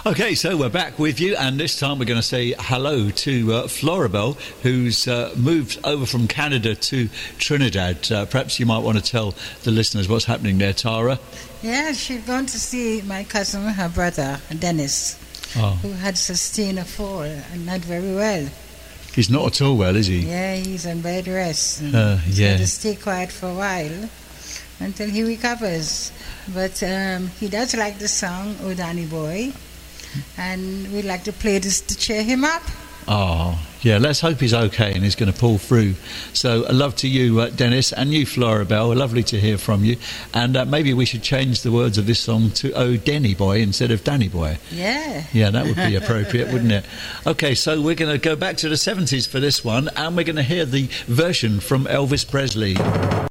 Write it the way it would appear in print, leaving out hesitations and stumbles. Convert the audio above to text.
Okay, so we're back with you, and this time we're going to say hello to Floribel, who's moved over from Canada to Trinidad. Perhaps you might want to tell the listeners what's happening there, Tara. Yeah, she's going to see my cousin, her brother, Dennis, who had sustained a fall and not very well. He's not at all well, is he? Yeah, he's on bed rest. He's yeah. going to stay quiet for a while until he recovers. But he does like the song, Oh Danny Boy, and we'd like to play this to cheer him up. Oh, yeah, let's hope he's okay and he's going to pull through. So, a love to you, Dennis, and you, Floribel. Lovely to hear from you. And maybe we should change the words of this song to Oh Denny Boy instead of Danny Boy. Yeah. Yeah, that would be appropriate, wouldn't it? Okay, so we're going to go back to the 70s for this one, and we're going to hear the version from Elvis Presley.